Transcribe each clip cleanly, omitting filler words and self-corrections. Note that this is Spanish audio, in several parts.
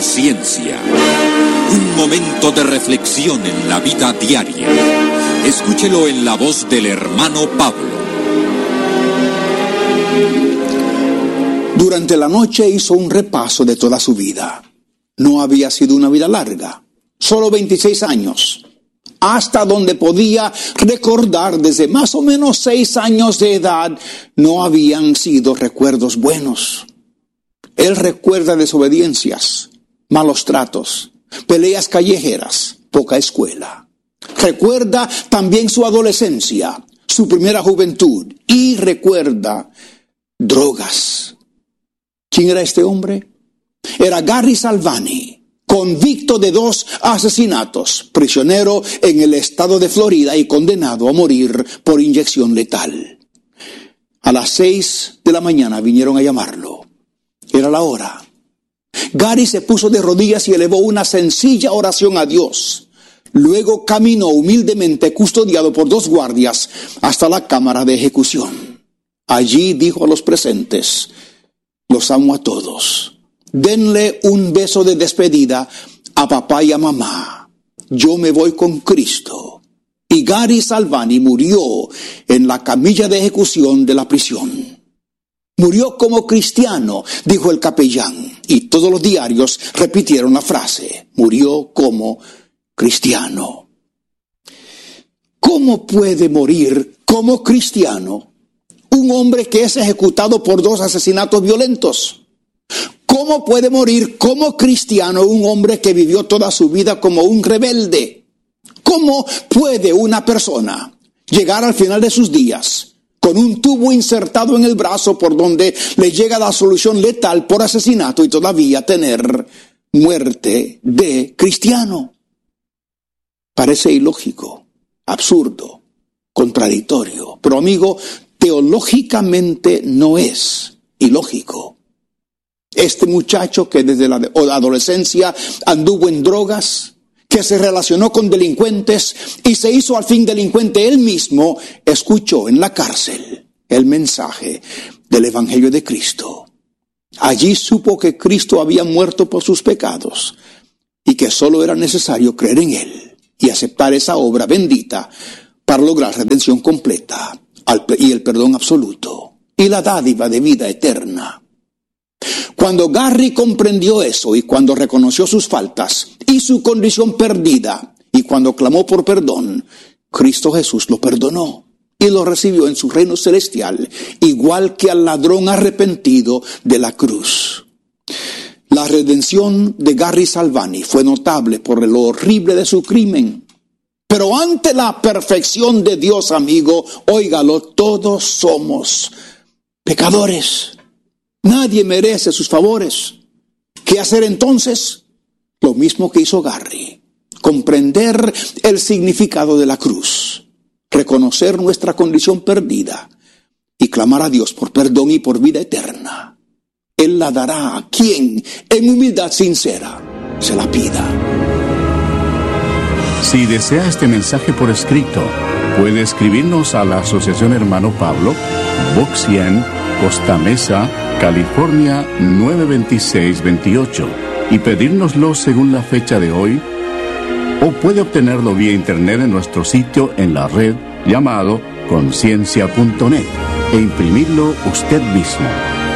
Conciencia. Un momento de reflexión en la vida diaria. Escúchelo en la voz del hermano Pablo. Durante la noche hizo un repaso de toda su vida. No había sido una vida larga, solo 26 años. Hasta donde podía recordar, desde más o menos 6 años de edad, no habían sido recuerdos buenos. Él recuerda desobediencias, malos tratos, peleas callejeras, poca escuela. Recuerda también su adolescencia, su primera juventud, y recuerda drogas. ¿Quién era este hombre? Era Gary Salvani, convicto de 2 asesinatos, prisionero en el estado de Florida y condenado a morir por inyección letal. A las 6 de la mañana vinieron a llamarlo. Era la hora. Gary se puso de rodillas y elevó una sencilla oración a Dios. Luego caminó humildemente, custodiado por 2 guardias, hasta la cámara de ejecución. Allí dijo a los presentes: los amo a todos. Denle un beso de despedida a papá y a mamá. Yo me voy con Cristo. Y Gary Salvani murió en la camilla de ejecución de la prisión. Murió como cristiano, dijo el capellán. Y todos los diarios repitieron la frase: murió como cristiano. ¿Cómo puede morir como cristiano un hombre que es ejecutado por 2 asesinatos violentos? ¿Cómo puede morir como cristiano un hombre que vivió toda su vida como un rebelde? ¿Cómo puede una persona llegar al final de sus días con un tubo insertado en el brazo por donde le llega la solución letal por asesinato y todavía tener muerte de cristiano? Parece ilógico, absurdo, contradictorio, pero amigo, teológicamente no es ilógico. Este muchacho que desde la adolescencia anduvo en drogas, que se relacionó con delincuentes y se hizo al fin delincuente él mismo, escuchó en la cárcel el mensaje del Evangelio de Cristo. Allí supo que Cristo había muerto por sus pecados y que solo era necesario creer en Él y aceptar esa obra bendita para lograr redención completa y el perdón absoluto y la dádiva de vida eterna. Cuando Gary comprendió eso y cuando reconoció sus faltas y su condición perdida y cuando clamó por perdón, Cristo Jesús lo perdonó y lo recibió en su reino celestial, igual que al ladrón arrepentido de la cruz. La redención de Gary Salvani fue notable por lo horrible de su crimen. Pero ante la perfección de Dios, amigo, óigalo, todos somos pecadores. Nadie merece sus favores. ¿Qué hacer entonces? Lo mismo que hizo Gary. Comprender el significado de la cruz. Reconocer nuestra condición perdida. Y clamar a Dios por perdón y por vida eterna. Él la dará a quien, en humildad sincera, se la pida. Si desea este mensaje por escrito, puede escribirnos a la Asociación Hermano Pablo, Box 100, Costa Mesa, California 92628 y pedírnoslo según la fecha de hoy, o puede obtenerlo vía internet en nuestro sitio en la red llamado conciencia.net e imprimirlo usted mismo.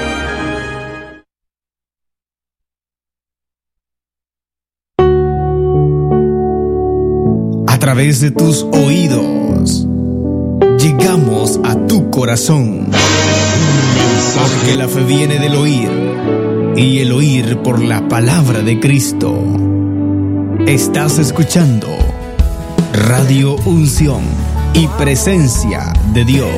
A través de tus oídos llegamos a tu corazón. Porque la fe viene del oír, y el oír por la palabra de Cristo. Estás escuchando Radio Unción y Presencia de Dios.